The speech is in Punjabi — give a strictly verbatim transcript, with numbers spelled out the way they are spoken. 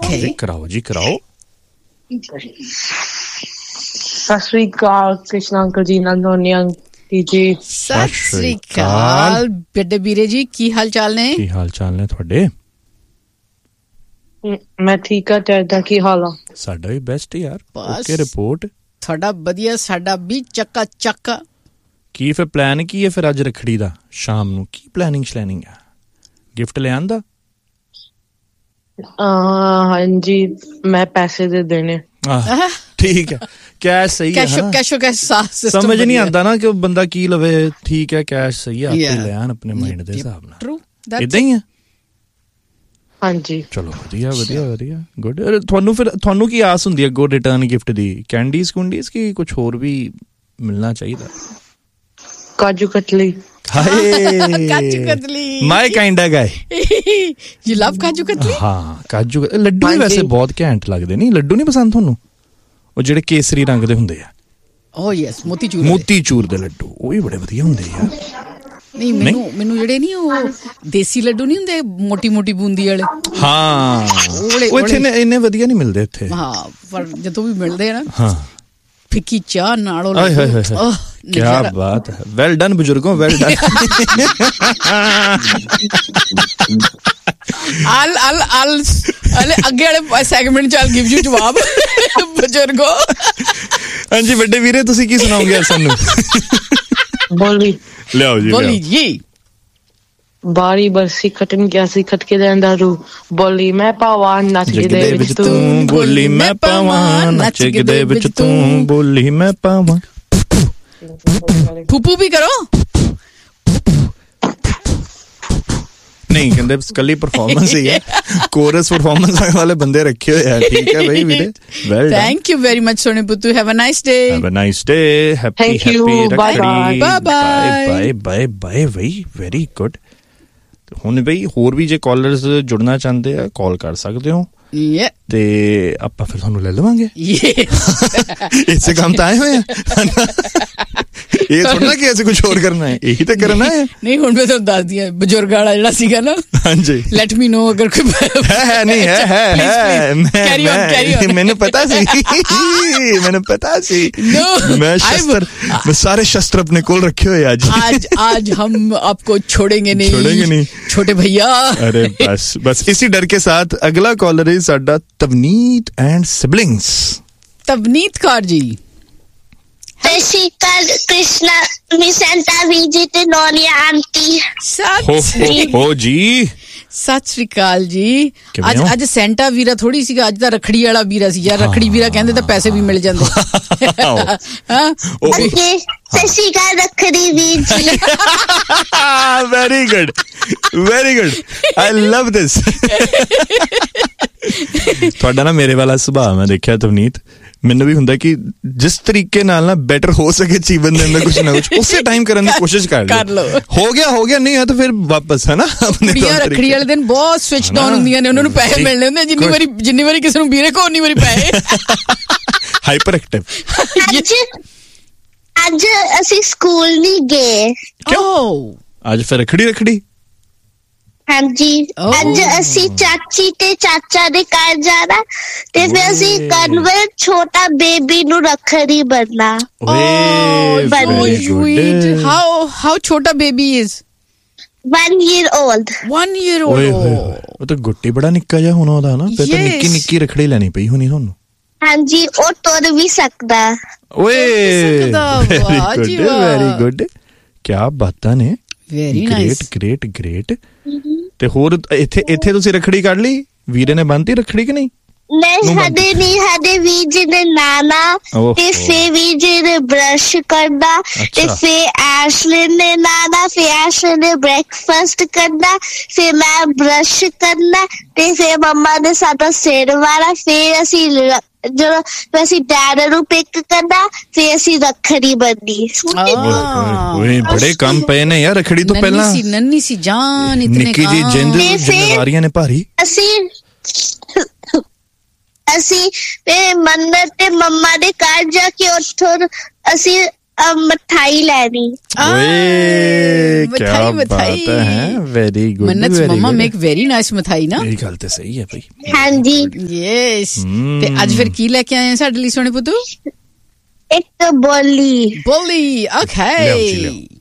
Okay. कराओ जी कराओ। सत श्री अकाल कृष्णा अंकल जी, नंदोनी आंटी जी। सत श्री अकाल बेटे ਵੀਰੇ ਜੀ, ਕੀ ਹਾਲ ਚਾਲ ਨੇ? ਕੀ ਹਾਲ ਚਾਲ ਨੇ ਤੁਹਾਡੇ? ਮੈਂ ਠੀਕ ਆ, ਤੁਹਾਡਾ ਕੀ ਹਾਲ ਆ? ਸਾਡਾ ਵੀ ਬੈਸਟ ਯਾਰ। ਓਕੇ ਰਿਪੋਰਟ ਤੁਹਾਡਾ ਵਧੀਆ, ਸਾਡਾ ਵੀ ਚੱਕਾ ਚੱਕ। ਕੀ ਫਿਰ ਪਲਾਨ ਕੀ ਹੈ ਫਿਰ ਅੱਜ ਰੱਖੜੀ ਦਾ? ਸ਼ਾਮ ਨੂੰ ਕੀ ਪਲੈਨਿੰਗ ਸ਼ਲੈਨਿੰਗ ਹੈ? ਗਿਫਟ ਲਿਆਉਣ ਦਾ? ਹਾਂਜੀ, ਮੈਂ ਪੈਸੇ ਦੇ ਦੇਣੇ। ਠੀਕ ਹੈ, ਕੈਸ਼ ਸਹੀ ਹੈ। ਕੈਸ਼ੋ ਕੈਸ਼ੋ ਕੈਸ਼ ਸਿਸਟਮ ਸਮਝ ਨਹੀਂ ਆਉਂਦਾ ਨਾ ਕਿ ਬੰਦਾ ਕੀ ਲਵੇ। ਠੀਕ ਹੈ, ਕੈਸ਼ ਸਹੀ ਹੈ, ਆਪੇ ਲੈਣ ਆਪਣੇ ਮਾਈਂਡ ਦੇ ਹਿਸਾਬ ਨਾਲ। ਟਰੂ, ਇਦਾਂ ਹੀ ਹੈ। ਹਾਂਜੀ ਚਲੋ ਵਧੀਆ ਵਧੀਆ ਵਧੀਆ ਗੁੱਡ। ਤੁਹਾਨੂੰ ਫਿਰ ਤੁਹਾਨੂੰ ਕੀ ਆਸ ਹੁੰਦੀ ਹੈ ਅੱਗੋਂ ਰਿਟਰਨ ਗਿਫਟ ਦੀ? ਕੈਂਡੀਜ਼ ਕੁੰਡੀਜ਼ ਕੀ ਕੁਝ ਹੋਰ ਵੀ ਮਿਲਣਾ ਚਾਹੀਦਾ? ਕਾਜੂ ਕਤਲੀ। ਕਾਜੂ ਕਤਲੀ ਮਾਈ ਕਾਈਂਡ ਹੈ ਗਾਇ। You love kaju katli? ਹਾਂ, ਕਾਜੂ ਲੱਡੂ ਵੀ ਵੈਸੇ ਬਹੁਤ ਘੈਂਟ ਲੱਗਦੇ। ਨਹੀਂ ਲੱਡੂ ਨਹੀਂ ਪਸੰਦ ਤੁਹਾਨੂੰ? ਉਹ ਜਿਹੜੇ ਕੇਸਰੀ ਰੰਗ ਦੇ ਹੁੰਦੇ ਆ। ਓ ਯੈਸ, ਮੋਤੀ ਚੂਰ। ਮੋਤੀ ਚੂਰ ਦੇ ਲੱਡੂ ਉਹ ਵੀ ਬੜੇ ਵਧੀਆ ਹੁੰਦੇ ਯਾਰ। ਨਹੀਂ ਮੈਨੂੰ ਮੈਨੂੰ ਜਿਹੜੇ ਨਹੀਂ ਉਹ ਦੇਸੀ ਲੱਡੂ ਨਹੀਂ ਹੁੰਦੇ ਮੋਟੀ ਮੋਟੀ ਬੂੰਦੀ ਵਾਲੇ। ਹਾਂ, ਉਹ ਇੱਥੇ ਇੰਨੇ ਵਧੀਆ ਨਹੀਂ ਮਿਲਦੇ ਇੱਥੇ। ਹਾਂ, ਪਰ ਜਦੋਂ ਵੀ ਮਿਲਦੇ ਆ ਨਾ, ਹਾਂ, ਫਿੱਕੀ ਚਾਹ ਨਾਲ ਉਹ ਕੀ ਬਾਤ ਹੈ। Well done ਬਜ਼ੁਰਗੋ, well done. I'll I'll I'll I'll ਅੱਗੇ ਵਾਲੇ ਸੈਗਮੈਂਟ ਚ I'll give you ਜਵਾਬ ਬਜ਼ੁਰਗੋ। ਹਾਂਜੀ ਵੱਡੇ ਵੀਰੇ, ਤੁਸੀਂ ਕੀ ਸੁਣਾਓਗੇ ਸਾਨੂੰ? ਬੋਲੀ ਲਿਆਓ ਜੀ, ਬੋਲੀ ਜੀ। ਬਾਰੀ ਬਰਸੀ ਖਟਨ ਗਿਆ ਸੀ ਖਟਕੇ ਦੇ ਅੰਦਰੂ, ਬੋਲੀ ਮੈਂ ਪਾਵਾਂ ਨੱਚ ਦੇ ਵਿੱਚ ਤੂੰ, ਬੋਲੀ ਮੈਂ ਪਾਵਾਂ ਨੱਚ ਦੇ ਵਿੱਚ ਤੂੰ, ਬੋਲੀ ਮੈਂ ਪਾਵਾਂ। ਫੂਫੂ ਵੀ ਕਰੋ। ਨਹੀਂ ਕਹਿੰਦੇ ਕੱਲੀ ਪਰਫਾਰਮੈਂਸ ਹੀ ਹੈ, ਕੋਰਸ ਪਰਫਾਰਮੈਂਸ ਵਾਲੇ ਬੰਦੇ ਰੱਖੇ ਹੋਏ ਆ। ਠੀਕ ਹੈ ਬਈ ਵੀਰੇ, well done. Thank you very much ਸੋਨੇ ਪੁੱਤੂ। Have a nice day. Have a nice day. Happy happy Rakhri. Bye bye bye bye ਬਈ, ਵੈਰੀ ਗੁੱਡ। ਹੁਣ ਬਈ ਹੋਰ ਵੀ ਜੇ ਕਾਲਰਸ ਜੁੜਨਾ ਚਾਹੁੰਦੇ ਆ ਕਾਲ ਕਰ ਸਕਦੇ ਹੋ ਤੇ ਆਪਾਂ ਫਿਰ ਤੁਹਾਨੂੰ ਲੈ ਲਵਾਂਗੇ। ਇਸੇ ਕੰਮ ਤਾਂ ਆਏ ਹੋਏ ਆ। ਇਹ ਥੋੜਾ ਕਿ ਅਸੀਂ ਕੁਝ ਹੋਰ ਕਰਨਾ ਹੈ, ਇਹੀ ਤਾਂ ਕਰਨਾ ਹੈ। ਨਹੀਂ ਹੁਣ ਮੈਂ ਤੁਹਾਨੂੰ ਦੱਸਦੀ ਹਾਂ, ਬਜ਼ੁਰਗ ਵਾਲਾ ਜਿਹੜਾ ਸੀਗਾ ਨਾ। ਹਾਂਜੀ, ਲੈਟ ਮੀ ਨੋ ਅਗਰ ਕੋਈ ਹੈ। ਨਹੀਂ ਹੈ ਹੈ ਕੈਰੀ ਔਨ ਕੈਰੀ ਔਨ। ਮੈਨੂੰ ਪਤਾ ਸੀ, ਮੈਨੂੰ ਪਤਾ ਸੀ। ਮੈਂ ਸ਼ਸਤਰ, ਮੈਂ ਸਾਰੇ ਸ਼ਸਤਰ ਆਪਣੇ ਕੋਲ ਰੱਖੇ ਹੋਏ। ਅੱਜ आज आज हम आपको छोड़ेंगे नहीं, छोड़ेंगे नहीं छोटे भैया। अरे बस बस इसी डर के साथ अगला कॉलर है साडा तवनीत एंड सिबलिंग्स। तवनीत कौर जी। कृष्णा मिसेंटा विजी ते नोनिया आंटी। हो हो हो जी, ਸਤਿ ਸ਼੍ਰੀ ਅਕਾਲ ਜੀ। ਅੱਜ ਅੱਜ ਸੈਂਟਾ ਵੀਰਾ ਥੋੜੀ ਸੀਗਾ, ਅੱਜ ਤਾਂ ਰੱਖੜੀ ਵਾਲਾ ਵੀਰਾ ਸੀ ਯਾਰ। ਰੱਖੜੀ ਵੀਰਾ ਕਹਿੰਦੇ ਤਾਂ ਪੈਸੇ ਵੀ ਮਿਲ ਜਾਂਦੇ। ਹਾਂ, ਸਤਿ ਸ਼੍ਰੀ ਅਕਾਲ ਰੱਖੜੀ ਵੀਰ ਜੀ। ਵੈਰੀ ਗੁੱਡ, ਵੈਰੀ ਗੁੱਡ, ਆਈ ਲਵ ਦਿਸ। ਤੁਹਾਡਾ ਨਾ ਮੇਰੇ ਵਾਲਾ ਸੁਭਾਅ ਮੈਂ ਦੇਖਿਆ ਤਵਨੀਤ। ਮੈਨੂੰ ਵੀ ਹੁੰਦਾ ਕਿ ਜਿਸ ਤਰੀਕੇ ਨਾਲ ਨਾ ਬੈਟਰ ਹੋ ਸਕੇ ਜੀਵਨ ਦੇ ਅੰਦਰ ਕੁਛ ਨਾ ਕੁਛ ਉਸੇ ਟਾਈਮ ਕਰਨ ਦੀ ਕੋਸ਼ਿਸ਼ ਕਰ ਲਓ। ਹੋ ਗਿਆ ਹੋ ਗਿਆ, ਨਹੀਂ ਹੈ ਤਾਂ ਫਿਰ ਵਾਪਸ ਹੈ ਨਾ ਆਪਣੇ ਤੌਰ ਤਰੀਕੇ। ਰੱਖੜੀ ਵਾਲੇ ਦਿਨ ਬਹੁਤ ਸਵਿਚ ਡਾਊਨ ਹੁੰਦੀਆਂ ਨੇ, ਉਹਨਾਂ ਨੂੰ ਪੈਸੇ ਮਿਲਣੇ ਹੁੰਦੇ। ਜਿੰਨੀ ਵਾਰੀ ਜਿੰਨੀ ਵਾਰੀ ਕਿਸੇ ਨੂੰ ਵੀਰੇ ਕੋ ਉਨੀ ਵਾਰੀ ਪੈਸੇ। Hyper active. ਅੱਜ ਅੱਜ ਅਸੀਂ ਸਕੂਲ ਨਹੀਂ ਗਏ। ਕਿਉਂ? ਅੱਜ ਫਿਰ ਰੱਖੜੀ ਰੱਖੜੀ ਹਾਂਜੀ, ਅੱਜ ਅਸੀਂ ਚਾਚੀ ਤੇ ਚਾਚਾ ਦੇ ਘਰ ਜਾਣਾ ਤੇ ਫਿਰ ਅਸੀਂ ਕਨਵਰ ਛੋਟਾ ਬੇਬੀ ਨੂੰ ਰੱਖੜੀ ਬੰਨਣਾ। ਹਾਊ ਹਾਊ ਛੋਟਾ baby is? one year old. one year old. ਉਹ ਤਾਂ ਗੁੱਟੀ ਬੜਾ ਨਿੱਕਾ ਜਿਹਾ ਹੋਣਾ ਉਹਦਾ ਨਾ। ਫਿਰ ਤਾਂ ਨਿੱਕੀ ਨਿੱਕੀ ਰੱਖੜੀ ਲੈਣੀ ਪਈ ਹੋਣੀ ਤੁਹਾਨੂੰ। ਹਾਂਜੀ, ਉਹ ਤੁਰ ਵੀ ਸਕਦਾ। ਓਏ ਵੈਰੀ ਗੁੱਡ, ਕਿਆ ਬਾਤਾਂ ਨੇ। Very nice, great great. ਤੇ ਹੋਰ ਇੱਥੇ ਇੱਥੇ ਤੁਸੀਂ ਰੱਖੜੀ ਕੱਢ ਲਈ? ਵੀਰੇ ਨੇ ਬੰਨਤੀ ਰੱਖੜੀ ਕਿ ਨਹੀਂ? ਨਹੀਂ, ਸਾਡੇ ਨਹੀਂ, ਸਾਡੇ ਵੀਰ ਜੀ ਨੇ ਨਾਨਾ ਤੇ ਫੇ ਵੀਰ ਜੀ ਨੇ ਬ੍ਰਸ਼ ਕਰਨਾ ਤੇ ਫੇ ਐਸ਼ਲਿਨ ਨੇ ਨਾਨਾ, ਫੇ ਐਸ਼ਲਿਨ ਨੇ ਬ੍ਰੇਕਫਾਸਟ ਕਰਨਾ, ਫੇ ਮੈਂ ਬ੍ਰਸ਼ ਕਰਨਾ ਤੇ ਫੇ ਮੰਮਾ ਨੇ ਸਾਡਾ ਸਿਰ ਵਾਲਾ। ਫੇ ਅਸੀਂ ਜਦੋਂ ਅਸੀਂ ਡੈਡ ਨੂੰ ਪਿਕ ਕਰਨਾ, ਫੇ ਅਸੀਂ ਰੱਖੜੀ ਬੰਨੀ। ਓਏ ਬੜੇ ਕੰਮ ਪਏ ਨੇ ਯਾਰ ਰੱਖੜੀ ਤੋਂ ਪਹਿਲਾਂ। ਨੰਨੀ ਸੀ ਜਾਨ, ਇਤਨੇ ਨਿੱਕੀ ਜੀ ਜਿੰਦ ਜ਼ਿੰਮੇਵਾਰੀਆਂ ਨੇ ਭਾਰੀ। ਅਸੀਂ ਅਸੀਂ ਤੇ ਮੰਨਤ ਤੇ ਮੰਮਾ ਦੇ ਘਰ ਜਾ ਕੇ ਉੱਥੋਂ ਅਸੀਂ ਮਿਠਾਈ ਲੈਣੀ। ਮਿਠਾਈ ਮਿਠਾਈ ਵੈਰੀ ਗੁੱਡ। ਮੰਨਤ ਮਮਾ ਮੇਕ ਵੈਰੀ ਨਾਈਸ ਮਿਠਾਈ ਨਾ। ਇਹ ਗੱਲ ਤੇ ਸਹੀ ਹੈ ਭਾਈ। ਹਾਂਜੀ ਯੈਸ। ਤੇ ਅੱਜ ਫਿਰ ਕੀ ਲੈ ਕੇ ਆਏ ਸਾਡੇ ਲਈ ਸੋਹਣੇ ਪੁੱਤੂ? ਇੱਕ ਬੋਲੀ। ਬੋਲੀ ਓਕੇ।